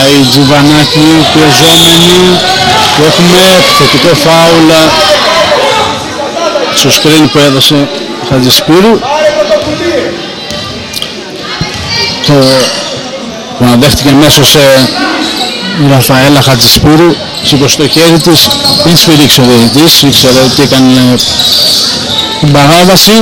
οι Τζιβανάκοι πιεζόμενοι και έχουμε θετικό φάουλ στο σκριν που έδωσε Χατζησπύρου, το που αναδέχτηκε μέσως η Ραφαέλα Χατζησπύρου, σήκωσε το χέρι της, δεν σφυρίξε ο διαιτητής, ήξερε ότι έκανε την παράβαση.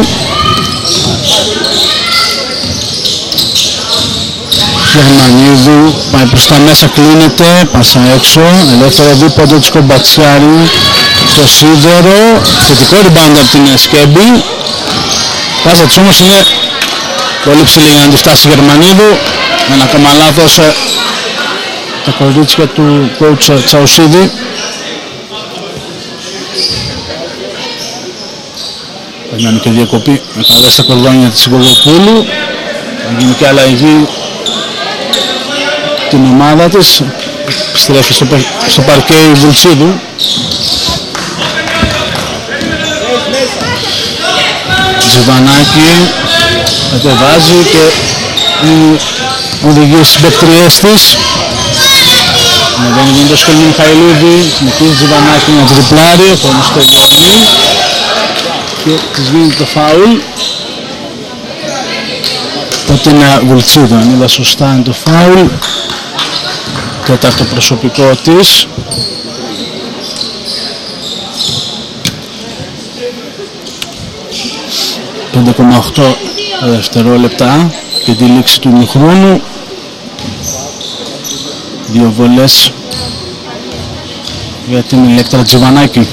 Γερμανίδου πάει προς τα μέσα, κλείνεται, πάσα έξω, ελεύθερο δίποντο της Κομπατσιάρη στο σίδερο, θετικό rebound από την Σκέμπη. Πάσα της όμως είναι πολύ ψηλή για να τη φτάσει η Γερμανίδου, με ένα ακόμα λάθος τα κορίτσια του coach Τσαουσίδη. Περιμένει και διακοπή με τα στα κορδόνια της Γογοπούλου, θα γίνει και αλλαγή την ομάδα της, στρέφει στο παρκέ η Βουλτσίδου. Τζιβανάκη κατεβάζει και οδηγεί στις παικτριές της. Δεν είναι το σκελνή Μιχαηλίδη, συνεχίζει Τζιβανάκη να τριπλάρει, ο χρόνος τελειώνει και της βγαίνει το φάουλ. Τότε είναι Βουλτσίδου, αν είδα σωστά είναι το φάουλ. Τέταρτο προσωπικό της. ...5,8 δευτερόλεπτα και τη λήξη του ημιχρόνου. Δύο βολές για την Ηλέκτρα Τζιβανάκη.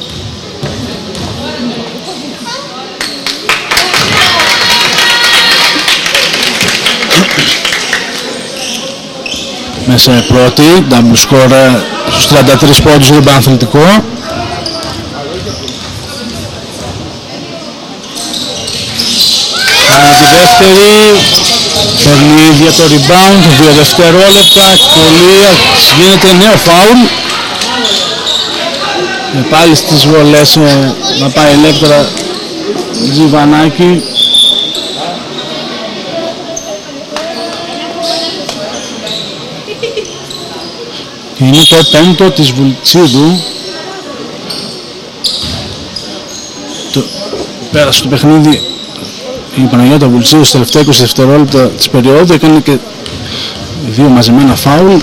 Μέσα πρώτη, double score στους 33 πόντους για τον Παναθλητικό. Τη δεύτερη, παίρνει ίδια το rebound, 2 δευτερόλεπτα, πολύ γίνεται νέο φάουλ. Πάλι στις βολές να πάει Ηλέκτρα Τζιβανάκη. Και είναι το πέμπτο της Βουλτσίδου. Πέρασε το παιχνίδι η Παναγιώτα Βουλτσίδου στα τελευταία 20 δευτερόλεπτα της περίοδου, έκανε και δύο μαζεμένα φάουλ.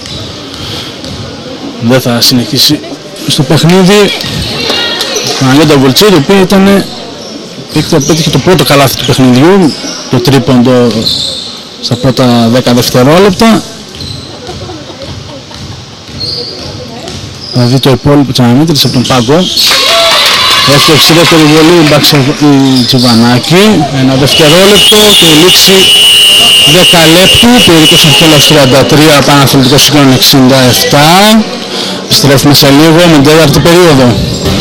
Δεν θα συνεχίσει στο παιχνίδι. Η Παναγιώτα Βουλτσίδου, η οποία πέτυχε το πρώτο καλάθι του παιχνιδιού, το τρίποντο στα πρώτα 10 δευτερόλεπτα. Θα δει το υπόλοιπο της αναμέτρησης από τον πάγκο. Έφτιαξε στη δεύτερη βολή η Τζιβανάκη. Ένα δευτερόλεπτο και η λήξη 10 λεπτού. Πυρικός Αρχέλαος 33, Παναθλητικός Συγκρόν 67. Επιστρέφουμε σε λίγο με την τέταρτη περίοδο.